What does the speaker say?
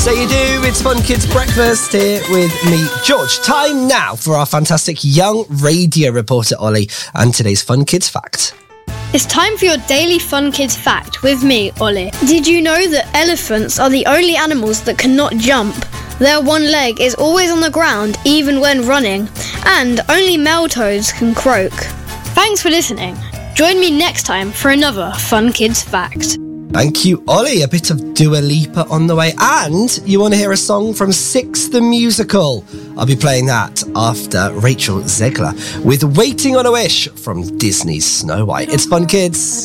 So you do, it's Fun Kids Breakfast here with me, George. Time now for our fantastic young radio reporter, Ollie, and today's Fun Kids Fact. It's time for your daily Fun Kids Fact with me, Ollie. Did you know that elephants are the only animals that cannot jump? Their one leg is always on the ground, even when running, and only male toads can croak. Thanks for listening. Join me next time for another Fun Kids Fact. Thank you, Ollie. A bit of Dua Lipa on the way. And you want to hear a song from Six the Musical? I'll be playing that after Rachel Zegler with Waiting on a Wish from Disney's Snow White. It's Fun Kids.